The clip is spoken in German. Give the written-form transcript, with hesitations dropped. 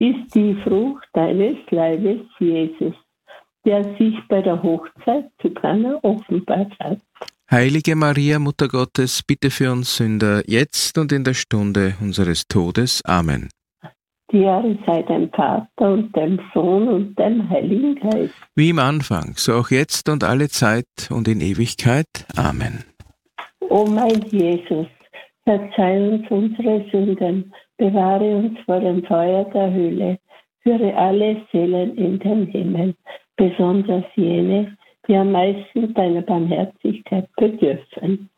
ist die Frucht deines Leibes, Jesus, der sich bei der Hochzeit zu Kana offenbart hat. Heilige Maria, Mutter Gottes, bitte für uns Sünder, jetzt und in der Stunde unseres Todes. Amen. Die Ehre sei dem Vater und dem Sohn und dem Heiligen Geist. Wie im Anfang, so auch jetzt und alle Zeit und in Ewigkeit. Amen. O mein Jesus, verzeih uns unsere Sünden, bewahre uns vor dem Feuer der Hölle, führe alle Seelen in den Himmel, besonders jene, die am meisten deiner Barmherzigkeit bedürfen.